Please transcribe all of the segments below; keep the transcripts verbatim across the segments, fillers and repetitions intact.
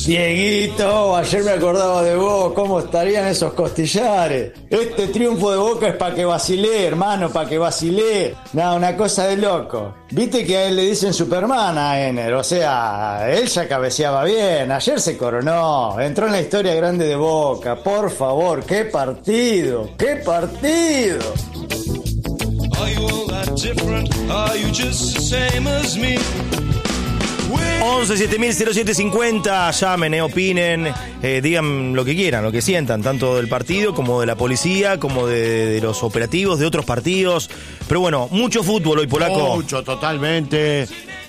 Dieguito, ayer me acordaba de vos, cómo estarían esos costillares. Este triunfo de Boca es para que vacilé, hermano, para que vacilé. Nada, una cosa de loco. Viste que a él le dicen Superman a Ener, o sea, él ya cabeceaba bien. Ayer se coronó, entró en la historia grande de Boca. Por favor, qué partido, qué partido. Are you all that different? Are you just the same as me? once siete mil cero siete cincuenta, llamen, eh, opinen, eh, digan lo que quieran, lo que sientan, tanto del partido como de la policía, como de, de los operativos, de otros partidos. Pero bueno, mucho fútbol hoy, Polaco. Mucho, totalmente.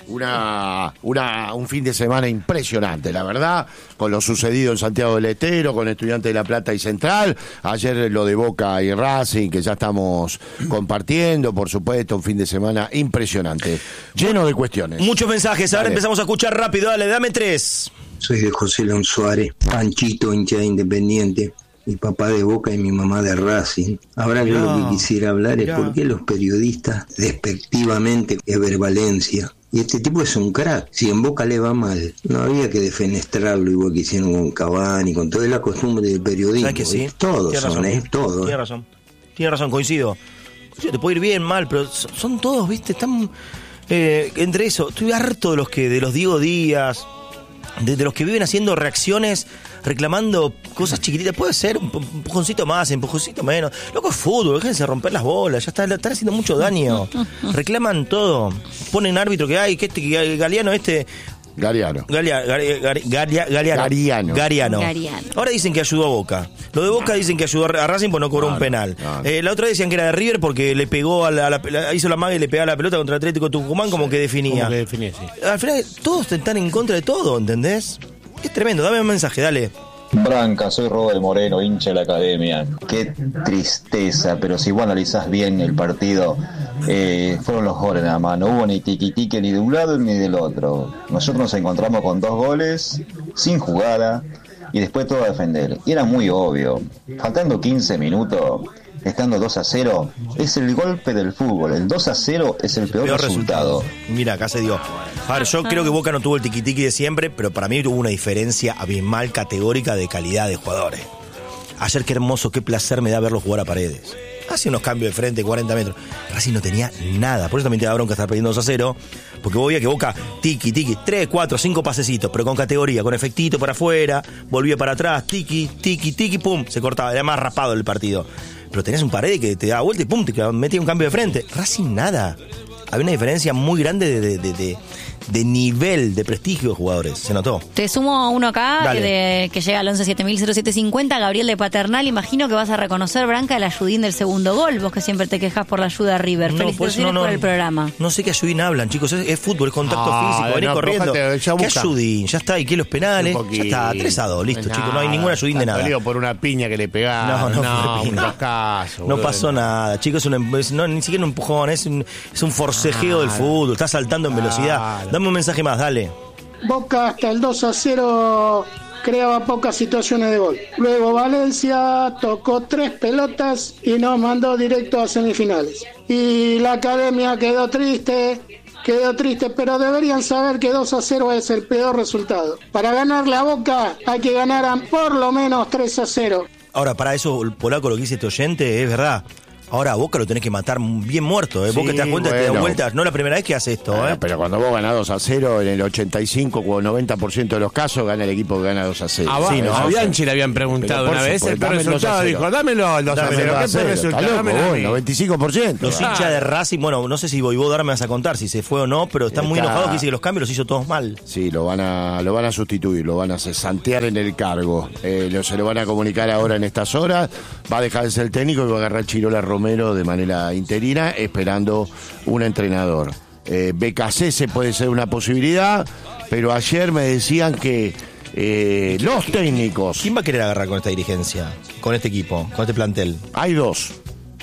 Una, una, un fin de semana impresionante, la verdad, con lo sucedido en Santiago del Estero, con Estudiantes de La Plata y Central. Ayer lo de Boca y Racing, que ya estamos compartiendo, por supuesto, un fin de semana impresionante, lleno de cuestiones. Muchos mensajes, ahora Dale. empezamos a escuchar rápido, dale, dame tres. Soy de José León Suárez, Panchito, hincha de Independiente, mi papá de Boca y mi mamá de Racing. Ahora yo Mirá, lo que quisiera hablar mirá. es por qué los periodistas despectivamente Ever Valencia. Y este tipo es un crack. Si en Boca le va mal, no había que defenestrarlo igual que hicieron con Cavani, con toda la costumbre del periodismo. ¿Sabes que sí? Es todos Tiene son, razón. es todo. Tiene razón, tiene razón, coincido. Coincido, te puede ir bien, mal, pero son, son todos, viste, están... Eh, entre eso, estoy harto de los que de los Diego Díaz, de, de los que viven haciendo reacciones, reclamando cosas chiquititas. Puede ser un, un empujoncito más, un empujoncito menos. Loco, es fútbol, déjense romper las bolas, ya está, están haciendo mucho daño. Reclaman todo. Ponen árbitro que hay, que este, que Galeano, este... Gariano. Galia, Galia, Galia, Galia, Galiano. Gariano. Gariano. Gariano. Ahora dicen que ayudó a Boca. Lo de Boca dicen que ayudó a Racing porque no cobró No, un penal. no, no. Eh, la otra decían que era de River porque le pegó a la, a la- hizo la maga y le pegaba la pelota contra el Atlético de Tucumán como que definía. Como que definía, sí. Al final todos están en contra de todo, ¿entendés? Es tremendo, dame un mensaje, dale. Branca, soy Robert Moreno, hincha de la academia. Qué tristeza, pero si vos analizás bien el partido, eh, fueron los goles nada más. No hubo ni tiqui-tiqui ni de un lado ni del otro. Nosotros nos encontramos con dos goles, sin jugada, y después todo a defender. Y era muy obvio. Faltando quince minutos, estando dos a cero, es el golpe del fútbol. El dos a cero es el peor, Peor resultado. Mira, acá se dio. A ver, yo creo que Boca no tuvo el tiquitiqui de siempre, pero para mí tuvo una diferencia abismal, categórica de calidad de jugadores. Ayer qué hermoso, qué placer me da verlo jugar a Paredes. Hace unos cambios de frente, cuarenta metros. Racing no tenía nada. Por eso también te da bronca estar perdiendo dos a cero. Porque vos veías que Boca, tiqui, tiqui, tres, cuatro, cinco pasecitos, pero con categoría, con efectito para afuera, volvía para atrás, tiqui, tiqui, tiqui, pum, se cortaba. Era más rapado el partido. Pero tenías un Paredes que te daba vuelta y pum, te metía un cambio de frente. Racing nada. Había una diferencia muy grande de, de, de, de, de nivel, de prestigio de jugadores. Se notó. Te sumo uno acá, Dale. de, que llega al once siete mil cero siete cincuenta, Gabriel de Paternal. Imagino que vas a reconocer, Branca, el ayudín del segundo gol. Vos que siempre te quejas por la ayuda a River. No, Felicitaciones pues, no, no, por el programa. No sé qué ayudín hablan, chicos. Es, es fútbol, es contacto Ah, físico. Venís no, corriendo. fíjate, ya ¿Qué busca. ayudín? Ya está. ¿Y qué los penales? Un Ya está. tres a dos. Listo, poquito. chicos. No hay ningún ayudín de Está nada. dolido por una piña que le No, pegaron. no, No, fue un piña. rascazo, No boludo. pasó nada, chicos. Es un, es- no, ni siquiera un empujón. Es un, es un forcejeo del fútbol. Está saltando en velocidad. Claro. Dame un mensaje más, dale. Boca hasta el dos a cero creaba pocas situaciones de gol. Luego Valencia tocó tres pelotas y nos mandó directo a semifinales. Y la academia quedó triste, quedó triste, pero deberían saber que dos a cero es el peor resultado. Para ganarle a Boca hay que ganar a por lo menos tres a cero. Ahora, para eso, el Polaco, lo que dice este oyente es verdad. Ahora a Boca lo tenés que matar bien muerto, ¿eh? Vos Sí, que te das cuenta, te das bueno. vueltas. No es la primera vez que hace esto, Bueno, ¿eh? pero cuando vos ganás dos a cero, en el ochenta y cinco o noventa por ciento de los casos, gana el equipo que gana dos a cero. A, Sí, no, a o sea, Bianchi le habían preguntado pero por una vez supuesto, el peor dame el dos a resultado. cero. Dijo, dámelo el dos a Dame cero. el ¿Qué dos a peor cero, resultado? está loco, Dámelo a vos, mí. noventa y cinco por ciento. Los hinchas de Racing, bueno, no sé si Voivod ahora me vas a contar si se fue o no, pero están muy Está- enojados que dice que los cambios los hizo todos mal. Sí, lo van a lo van a sustituir, lo van a cesantear en el cargo. Eh, lo, se lo van a comunicar ahora en estas horas. Va a dejar de ser el técnico y va a agarrar Chirola Romero de manera interina, esperando un entrenador. Eh, B K C se puede ser una posibilidad, pero ayer me decían que eh, los técnicos, ¿Quién va a querer agarrar con esta dirigencia, con este equipo, con este plantel? hay dos.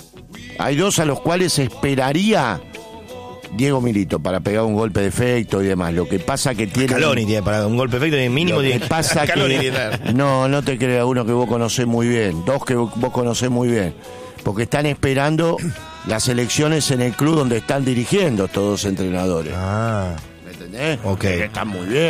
Hay dos a los cuales esperaría Diego Milito para pegar un golpe de efecto y demás. Lo que pasa que tiene... Scaloni tiene para un golpe perfecto y mínimo Lo que tiene. pasa Scaloni que... tiene. No, no te creas, uno que vos conocés muy bien, dos que vos conocés muy bien, porque están esperando las elecciones en el club donde están dirigiendo todos los entrenadores. Ah, ¿Me entendés? Ok. Que están muy bien.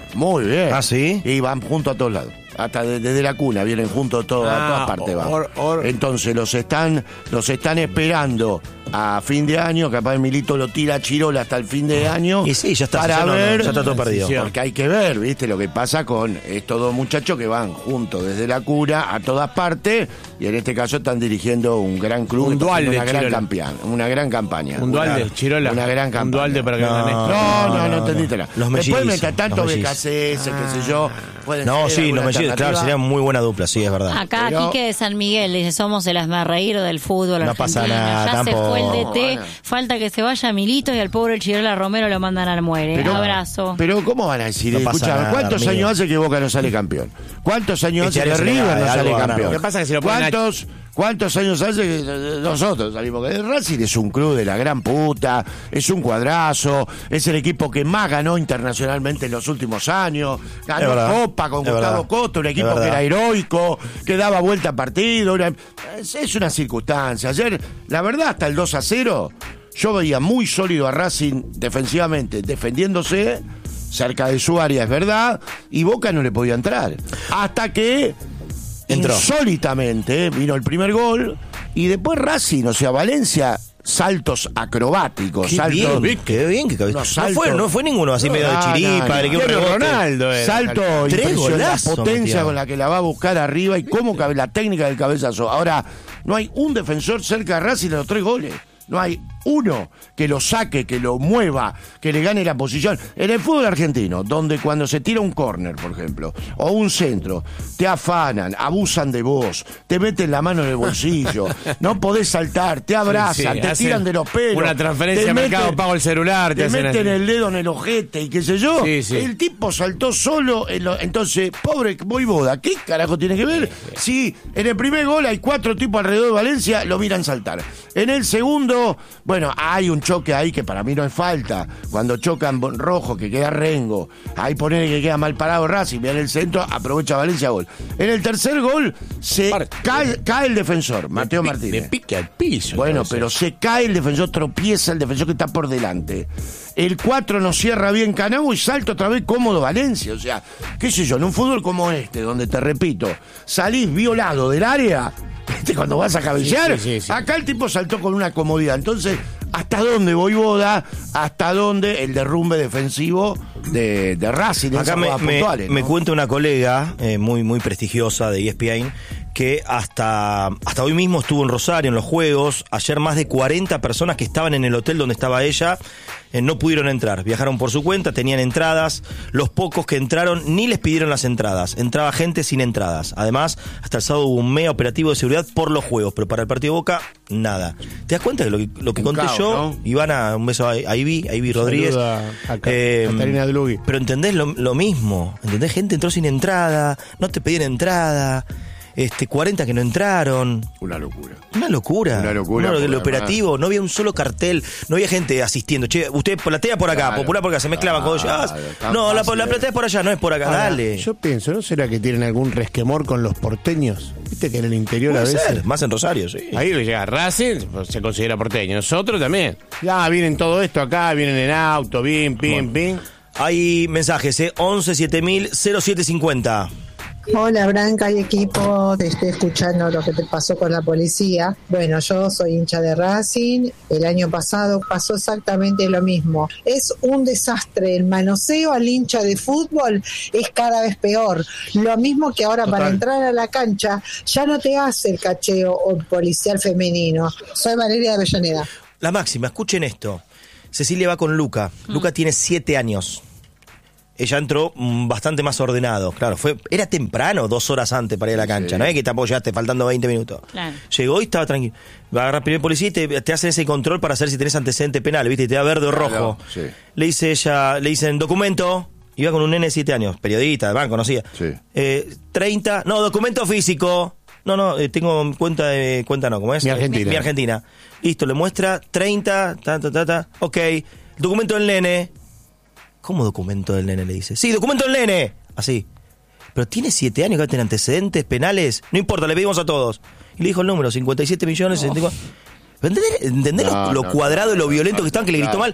Muy bien. ¿Ah, sí? Y van juntos a todos lados. Hasta de- desde la cuna vienen juntos todo, Ah, a todas partes. van. or- or- Entonces los están, los están esperando a fin de año. Capaz el Milito lo tira a Chirola hasta el fin de año. Y sí, ya está, Para ya no, no, ver, ya está todo perdido. Porque hay que ver, ¿viste? Lo que pasa con estos dos muchachos que van juntos desde la cuna a todas partes. Y en este caso están dirigiendo un gran club. Un que está dual haciendo de una gran Chirola. campaña, una gran campaña. Un dual Una- de Chirola. Una gran campaña. Un dual de para que No, ganen. No, no, no, no, entendiste no. nada. Los Después, mellizos, mientras tanto, los B mellizos. K C S, qué sé yo. pueden No, ser sí, alguna los mellizos, claro, alternativa. serían muy buena dupla, sí, es verdad. Acá Pero- Quique de San Miguel dice, somos el hazmerreír del fútbol No argentino. pasa nada, Ya tampoco. se fue el D T, Bueno. falta que se vaya Milito y al pobre Chirola Romero lo mandan al muere. Pero- Abrazo. Pero ¿cómo van a decir? No pasa Escuchame, nada, ¿cuántos Armiño? años hace que Boca no sale campeón? ¿Cuántos años Este hace año que se le River gana, no algo sale va a ganar. campeón? Lo que pasa es que si lo ponen a- ¿Cuántos, ¿Cuántos años hace que nosotros salimos? Porque Racing es un club de la gran puta, es un cuadrazo, es el equipo que más ganó internacionalmente en los últimos años, Es ganó verdad, Copa con es Gustavo verdad, Costa, un es equipo que verdad. era heroico, que daba vuelta a partido. Una- es, es una circunstancia. Ayer, la verdad, hasta el dos a cero, yo veía muy sólido a Racing defensivamente, defendiéndose cerca de su área, es verdad, y Boca no le podía entrar. Hasta que, Entró. insólitamente, eh, vino el primer gol, y después Racing, o sea, Valencia, saltos acrobáticos, Qué saltos... bien, qué bien que cabeza. No, No, salto. fue, no fue ninguno así medio de No, chiripa, no, no. le quedó un Cristiano rebote. Ronaldo era. Salto Tres impresionante, la golazos potencia metió. con la que la va a buscar arriba y cómo cabe la técnica del cabezazo. Ahora, no hay un defensor cerca de Racing de los tres goles. No hay uno que lo saque, que lo mueva, que le gane la posición. En el fútbol argentino, donde cuando se tira un córner, por ejemplo, o un centro, te afanan, abusan de vos, te meten la mano en el bolsillo, no podés saltar, te abrazan, Sí, sí, te hacen tiran de los pelos. una transferencia te a Mercado Pago el celular, te te hacen meten así. el dedo en el ojete y qué sé yo. Sí, sí. El tipo saltó solo. En lo- entonces, pobre Voivoda, ¿qué carajo tiene que ver? Si en el primer gol hay cuatro tipos alrededor de Valencia, lo miran saltar. En el segundo, bueno, hay un choque ahí que para mí no es falta. Cuando chocan Bon- Rojo, que queda Rengo, ahí ponen que queda mal parado Racing, viene el centro, aprovecha Valencia, gol. En el tercer gol, se Parte. cae, cae el defensor, Mateo Le Martínez. pica al piso. Bueno, entonces. pero se cae el defensor, tropieza el defensor que está por delante. El cuatro no cierra bien Canabo y salta otra vez cómodo Valencia. O sea, qué sé yo, en un fútbol como este, donde te repito, salís violado del área, ¿viste? Cuando vas a cabecear, Sí, sí, sí, sí. acá el tipo saltó con una comodidad. Entonces, ¿hasta dónde Voivoda? ¿Hasta dónde el derrumbe defensivo de, de Racing? Acá esas me, jugadas me, puntuales, me ¿no? cuenta una colega eh, muy muy prestigiosa de E S P N que hasta, hasta hoy mismo estuvo en Rosario en los Juegos. Ayer más de cuarenta personas que estaban en el hotel donde estaba ella eh, no pudieron entrar. Viajaron por su cuenta, tenían entradas. Los pocos que entraron ni les pidieron las entradas. Entraba gente sin entradas. Además, hasta el sábado hubo un mega operativo de seguridad por los Juegos. Pero para el partido de Boca, nada. ¿Te das cuenta que lo que, lo que Un conté caos, yo, ¿no? Ivana, un beso a a Ivy, a Ivy Rodríguez. Saluda a Ca- Eh, Catalina Dlugi. pero entendés lo, lo mismo, ¿entendés? Gente entró sin entrada, no te pedían entrada, este cuarenta que no entraron. Una locura. Una locura. Una locura, No, el porque operativo, no había un solo cartel, no había gente asistiendo. Che, usted platea por acá, Claro, popular por acá, se mezclaban con claro, ellos. tan No, la, fácil, la eh. platea es por allá, no es por acá, Ahora, dale. Yo pienso, ¿no será que tienen algún resquemor con los porteños? Viste que en el interior a Puede veces. ser, más en Rosario, sí. Ahí llega Racing, pues, se considera porteño. Nosotros también. Ya vienen todo esto acá, vienen en auto, pim, pim, pim. Hay mensajes, ¿eh? once siete mil cero siete cincuenta. Hola Branca y equipo, te estoy escuchando lo que te pasó con la policía. Bueno, yo soy hincha de Racing, el año pasado pasó exactamente lo mismo. Es un desastre, el manoseo al hincha de fútbol es cada vez peor. Lo mismo que ahora Total. para entrar a la cancha ya no te hace el cacheo o policial femenino. Soy Valeria de Avellaneda. La máxima, escuchen esto. Cecilia va con Luca. Luca tiene siete años. Ella entró mm, bastante más ordenado. Claro, fue era temprano, dos horas antes para ir a la cancha. Sí. No es que tampoco llegaste faltando veinte minutos. Claro. Llegó y estaba tranquilo. Va a agarrar primer policía y te, te hacen ese control para saber si tenés antecedente penal, ¿viste? Y te da verde o Claro, rojo. sí. Le dice ella, le dicen documento. Iba con un nene de siete años, periodista, además, conocía. Sí. Eh, treinta, no, documento físico. No, no, eh, tengo cuenta de, cuenta no, ¿cómo es? Mi Argentina. Mi Argentina. Listo, le muestra treinta, ta, ta, ta, ta. Ok, documento del nene. ¿Cómo documento del nene? Le dice. Sí, documento del nene. Así. Pero tiene siete años, que va a tener antecedentes penales. No importa, le pedimos a todos. Y le dijo el número, cincuenta y siete millones. sesenta y cuatro. ¿Entendés, entendés No, lo, lo no, cuadrado y lo no, violento no, que estaban, que le gritó claro. mal?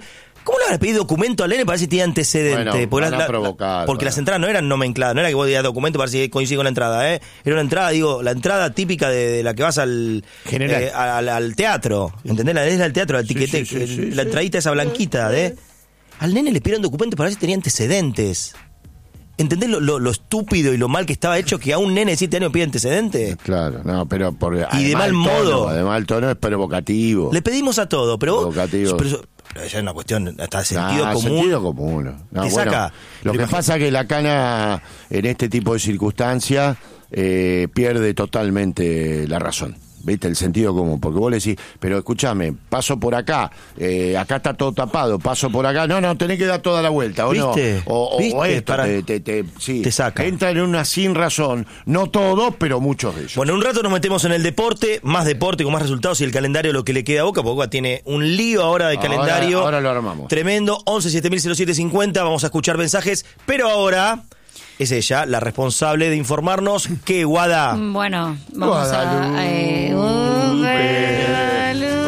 ¿Cómo le van a pedir documento al nene para ver si tiene antecedente? Bueno, porque van la- a la- provocar, porque van a- las entradas no eran nomencladas, no era que vos digas documento para ver si coincide con la entrada, ¿eh? Era una entrada, digo, la entrada típica de, de la que vas al, General. eh, al, al teatro, ¿entendés? La es al teatro, la etiquete, sí, sí, sí, la sí. entradita esa blanquita, ¿de? Al nene le pidieron documento para ver si tenía antecedentes. ¿Entendés lo, lo, lo estúpido y lo mal que estaba hecho que a un nene de siete años pide antecedentes? Claro, no, pero por, de además mal el tono, modo. Además el tono es provocativo. Le pedimos a todo, pero vos, Provocativo. pero, eso- pero eso es una cuestión hasta de sentido Ah, común. sentido común. No, Te bueno, saca- lo que pero pasa es que la cana en este tipo de circunstancias eh, pierde totalmente la razón. ¿Viste? El sentido común. Porque vos le decís, pero escúchame, paso por acá, eh, acá está todo tapado, paso por acá. No, no, tenés que dar toda la vuelta. ¿O ¿Viste? no? O, o- ¿Viste? o esto, Para- te, te- te- sí. te saca. Entran en una sin razón. No todos, pero muchos de ellos. Bueno, en un rato nos metemos en el deporte, más deporte con más resultados y el calendario lo que le queda a Boca, porque Boca tiene un lío ahora de Ahora- calendario. ahora lo armamos. Tremendo, once siete mil cero siete cincuenta, vamos a escuchar mensajes, pero ahora es ella la responsable de informarnos que Guada... Bueno, vamos Guadalupe. a... eh, Guadalupe,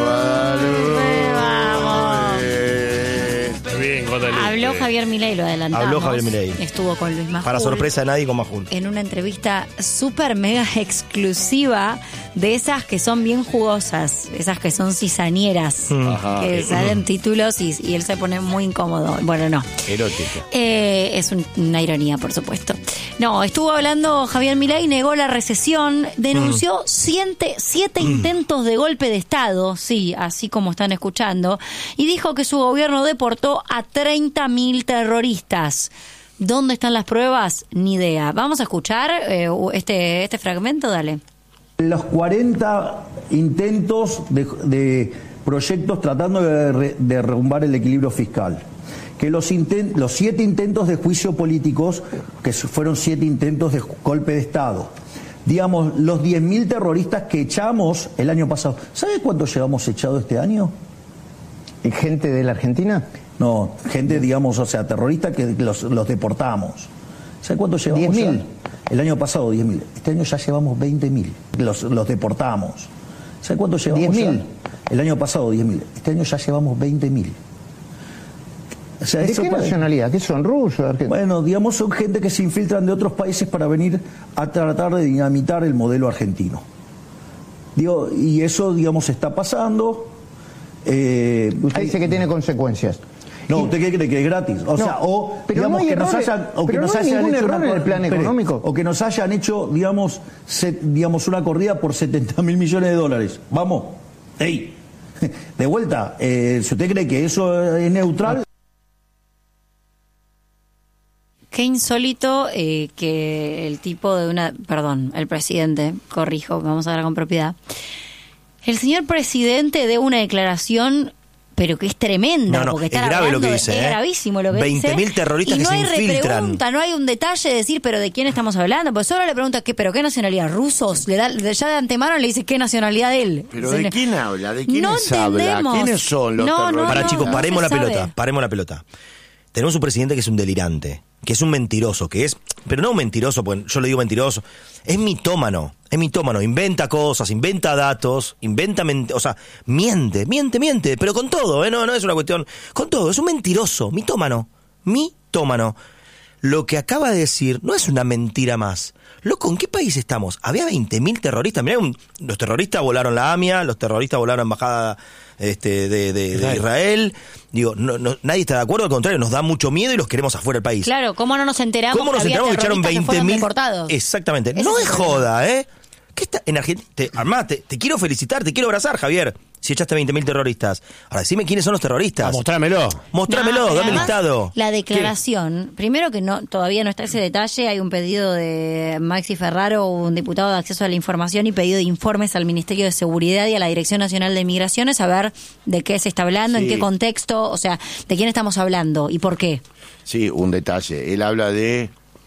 vamos. Bien, Guadalupe. Habló Javier Milei, lo adelantamos. Habló Javier Milei. Estuvo con Luis Majul. Para sorpresa de nadie con Majul. En una entrevista súper mega exclusiva de esas que son bien jugosas, esas que son cizañeras, Ajá. que salen títulos y, y él se pone muy incómodo. Bueno, no. Erótico. Eh, es un- una ironía, por supuesto. No, estuvo hablando Javier Milei, negó la recesión, denunció siete, siete intentos de golpe de Estado, sí, así como están escuchando, y dijo que su gobierno deportó a treinta mil terroristas. ¿Dónde están las pruebas? Ni idea. Vamos a escuchar eh, este, este fragmento, dale. Los cuarenta intentos de, de proyectos tratando de re- de derrumbar el equilibrio fiscal. Que los, inten- los siete intentos de juicio políticos, que su- fueron siete intentos de golpe de Estado. Digamos, los diez mil terroristas que echamos el año pasado. ¿Sabe cuánto llevamos echado este año? ¿Gente de la Argentina? No, gente, digamos, o sea, terroristas que los, los deportamos. ¿Sabe cuánto llevamos? diez mil. ya? El año pasado diez mil. Este año ya llevamos veinte mil. Los, los deportamos. ¿Sabe cuánto llevamos? diez mil. ya? El año pasado diez mil. Este año ya llevamos veinte mil. O sea, ¿De eso qué para- nacionalidad? ¿Qué son rusos? argentinos? Bueno, digamos, son gente que se infiltran de otros países para venir a tratar de dinamitar el modelo argentino. Digo, y eso, digamos, está pasando. Eh, Usted hay- dice que tiene consecuencias. No, ¿usted qué cree que es gratis? O No, sea, o pero digamos no hay que nos errores, hayan, o que pero nos no hay hayan ningún hecho error una en el cor- plan espere, económico. o que nos hayan hecho, digamos, se- digamos una corrida por setenta mil millones de dólares. Vamos, ey, de vuelta, eh, si usted cree que eso es neutral. Qué insólito eh, que el tipo de una... Perdón, el presidente, corrijo, vamos a hablar con propiedad. El señor presidente dé una declaración, pero que es tremenda. No, no, porque es están grave lo que hablando de- dice, Es ¿eh? gravísimo lo que dice. veinte mil terroristas y que no se hay infiltran. repregunta, no hay un detalle de decir, pero ¿de quién estamos hablando? Pues solo le pregunta, ¿qué, ¿pero qué nacionalidad? ¿Rusos? Le da, ya de antemano le dice qué nacionalidad de él. ¿Pero Se de le- quién habla? ¿De quiénes No habla? entendemos. ¿Quiénes son los No, no, terroristas? Para no, chicos, no paremos se la pelota, sabe. paremos la pelota. Tenemos un presidente que es un delirante, que es un mentiroso, que es, pero no un mentiroso, porque yo le digo mentiroso, es mitómano, es mitómano, inventa cosas, inventa datos, inventa, ment- o sea, miente, miente, miente, pero con todo, ¿eh? no, no es una cuestión, con todo, es un mentiroso, mitómano, mitómano. Lo que acaba de decir no es una mentira más. Loco, ¿en qué país estamos? Había veinte mil terroristas. Mirá, un- los terroristas volaron la AMIA, los terroristas volaron la embajada este, de, de- de Israel. Digo, no, no- nadie está de acuerdo, al contrario, nos da mucho miedo y los queremos afuera del país. Claro, ¿cómo no nos enteramos ¿Cómo nos que había enteramos que echaron terroristas que veinte fueron mil? deportados? Exactamente. Ese No es es el problema. joda, ¿eh? ¿Qué está en Argentina? Te, Armá, te, te quiero felicitar, te quiero abrazar, Javier. Si echaste veinte mil terroristas. Ahora, decime quiénes son los terroristas. Ah, mostrámelo. Mostrámelo, No, pero dame el además, listado. La declaración, primero que no todavía no está ese detalle, hay un pedido de Maxi Ferraro, un diputado de acceso a la información, y pedido de informes al Ministerio de Seguridad y a la Dirección Nacional de Migraciones a ver de qué se está hablando, en Sí. qué contexto, o sea, de quién estamos hablando y por qué. Sí, un detalle. Él habla de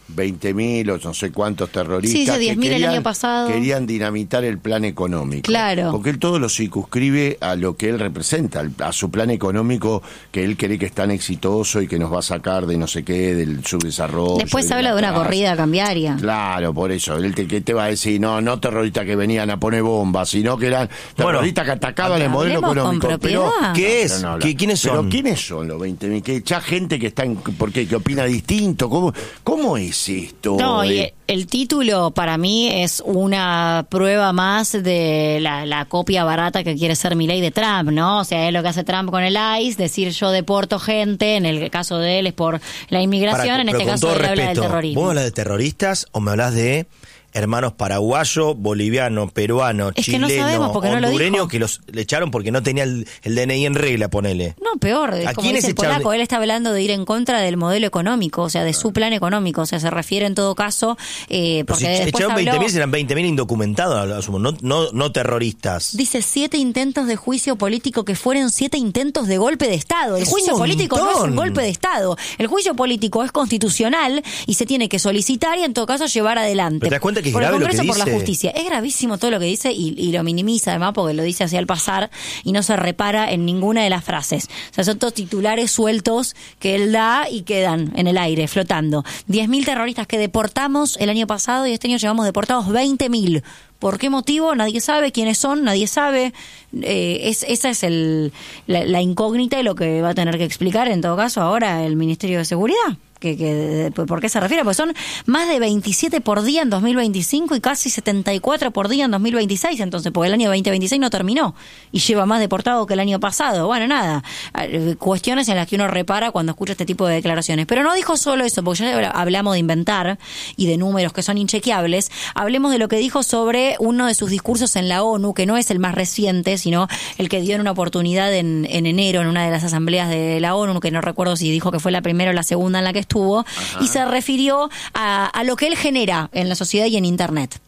veinte mil o no sé cuántos terroristas Sí, sí, que diez mil el querían- año pasado. querían dinamitar el plan económico. Claro. Porque él todo lo circunscribe a lo que él representa, al- a su plan económico que él cree que es tan exitoso y que nos va a sacar de no sé qué, del subdesarrollo. Después y habla la de una clase. corrida cambiaria. Claro, por eso. Él te, ¿qué te va a decir? No, no terroristas que venían a poner bombas, sino que eran terroristas que atacaban el modelo hablemos con económico. Pero, propiedad. ¿Qué es? Pero no habla. ¿Qué- quiénes Pero son? ¿quiénes son los veinte mil? ¿Qué ya gente que está en, ¿por qué? ¿Que opina distinto? ¿Cómo, cómo es esto? No, y de- el título para mí es una prueba más de la, la copia barata que quiere ser Milei de Trump, ¿no? O sea, es lo que hace Trump con el I C E, decir yo deporto gente, en el caso de él es por la inmigración, Pará, en pero este con caso todo él habla del respeto, terrorismo. ¿vos me hablas de terroristas o me hablas de hermanos paraguayo, boliviano, peruano, Es que no chileno, sabemos porque no lo hondureño dijo. que los le echaron porque no tenía el, el D N I en regla, ponele? No, peor, es ¿A como quiénes dice el echaron polaco, de- él está hablando de ir en contra del modelo económico, o sea, de su plan económico, o sea, se refiere en todo caso, eh, Pero porque si después echaron habló- veinte mil, serán veinte mil indocumentados, asumo, no, no, no terroristas. Dice siete intentos de juicio político que fueron siete intentos de golpe de Estado. El Es juicio un político no es montón. un golpe de Estado. El juicio político es constitucional y se tiene que solicitar y en todo caso llevar adelante. Pero te das cuenta que es por grave el lo que Congreso, por la dice. justicia. Es gravísimo todo lo que dice y, y lo minimiza además porque lo dice así al pasar y no se repara en ninguna de las frases. O sea, son todos titulares sueltos que él da y quedan en el aire, flotando. diez mil terroristas que deportamos el año pasado y este año llevamos deportados veinte mil. ¿Por qué motivo? Nadie sabe quiénes son, nadie sabe. Eh, es, esa es el, la, la incógnita y lo que va a tener que explicar en todo caso ahora el Ministerio de Seguridad. Que, que, ¿Por qué se refiere? Pues son más de veintisiete por día en dos mil veinticinco y casi setenta y cuatro por día en dos mil veintiséis, entonces, porque el año veinte veintiséis no terminó y lleva más deportado que el año pasado. Bueno, nada, eh, cuestiones en las que uno repara cuando escucha este tipo de declaraciones. Pero no dijo solo eso, porque ya hablamos de inventar y de números que son inchequeables. Hablemos de lo que dijo sobre uno de sus discursos en la ONU, que no es el más reciente, sino el que dio en una oportunidad en, en enero en una de las asambleas de la ONU, que no recuerdo si dijo que fue la primera o la segunda en la que estuvo, y se refirió a, a lo que él genera en la sociedad y en Internet.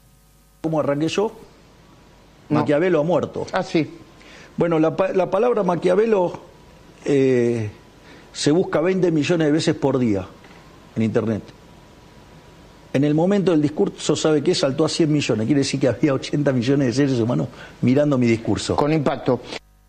¿Cómo arranqué yo? Maquiavelo ha muerto. Ah, sí. Bueno, la, pa- la palabra Maquiavelo eh, se busca veinte millones de veces por día en Internet. En el momento del discurso, ¿sabe qué? Saltó a cien millones. Quiere decir que había ochenta millones de seres humanos mirando mi discurso. Con impacto.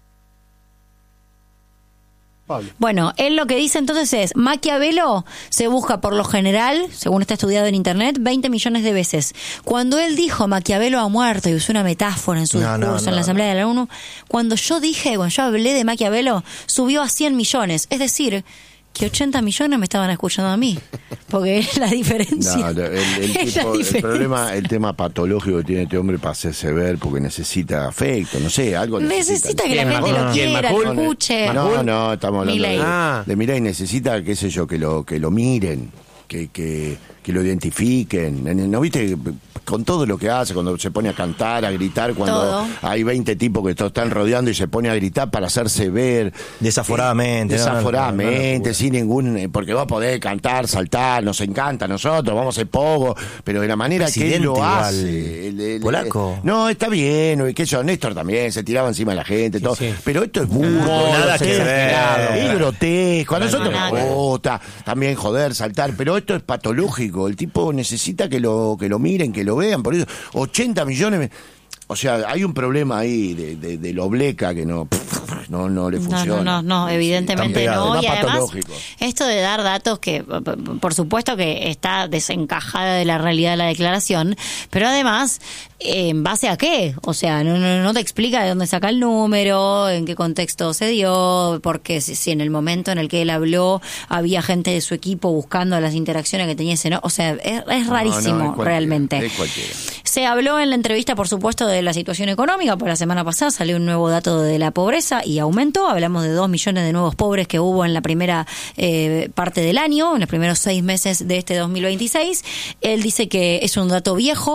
Bueno, él lo que dice entonces es, Maquiavelo se busca por lo general, según está estudiado en Internet, veinte millones de veces. Cuando él dijo Maquiavelo ha muerto y usó una metáfora en su No, no, discurso no, en la no. Asamblea de la ONU, cuando yo dije, cuando yo hablé de Maquiavelo, subió a cien millones. Es decir, que ochenta millones me estaban escuchando a mí. Porque es la diferencia. No, el, el Es la tipo- el diferencia. problema, el tema patológico que tiene este hombre para hacerse ver porque necesita afecto, no sé, algo Necesita que la ¿Quién, gente Macul? lo ¿Quién, quiera, Macul? lo escuche. No, no, estamos hablando Milei. de, Ah. de Milei. Necesita, qué sé yo, que lo que lo miren, que, que, que lo identifiquen. ¿No viste? Con todo lo que hace, cuando se pone a cantar, a gritar, cuando Todo. hay veinte tipos que to- están rodeando y se pone a gritar para hacerse ver. Desaforadamente, Eh, no, no, no, desaforadamente, no, sin ningún... eh, Porque va a poder cantar, saltar, nos encanta a nosotros, vamos a hacer pogo, pero de la manera que él Presidente lo igual. hace... el- el- Polaco. No, está bien, que yo, Néstor también, se tiraba encima de la gente, todo. sí. Pero esto es burdo, nada es que exagerado, ver. es grotesco, a nosotros nada nos que ver. gusta también joder, saltar, pero esto es patológico, el tipo necesita que lo que lo miren, que lo vean, por eso ochenta millones, o sea, hay un problema ahí de, de, de lo bleca que no, no, no le No, funciona. no, no, no, evidentemente Está pegado, no. es Y más además, patológico. esto de dar datos que, p- p- por supuesto que está desencajada de la realidad de la declaración, pero además, ¿en base a qué? O sea, no, no, no te explica de dónde saca el número, en qué contexto se dio, porque si, si en el momento en el que él habló había gente de su equipo buscando las interacciones que tenía ese, ¿no? O sea, es, es No, rarísimo no, es cualquiera, realmente. es cualquiera. Se habló en la entrevista, por supuesto, de la situación económica, porque la semana pasada salió un nuevo dato de la pobreza y aumentó. Hablamos de dos millones de nuevos pobres que hubo en la primera eh, parte del año, en los primeros seis meses de este dos mil veintiséis. Él dice que es un dato viejo,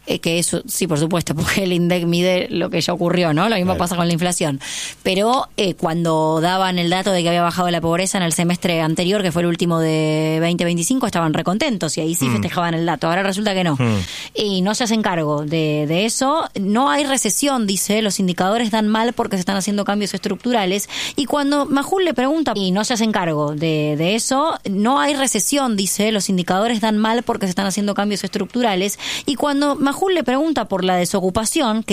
eh, que eso, sí, por supuesto, porque el INDEC mide lo que ya ocurrió, ¿no? Lo mismo Claro. pasa con la inflación. Pero eh, cuando daban el dato de que había bajado la pobreza en el semestre anterior, que fue el último de veinte veinticinco, estaban recontentos y ahí sí Mm. festejaban el dato. Ahora resulta que no. Mm. Y no se hacen cargo de, de eso. No hay recesión, dice, los indicadores dan mal porque se están haciendo cambios estructurales. Y cuando Majul le pregunta, y no se hacen cargo de, de eso, no hay recesión, dice, los indicadores dan mal porque se están haciendo cambios estructurales. Y cuando Majul le pregunta por la desocupación, que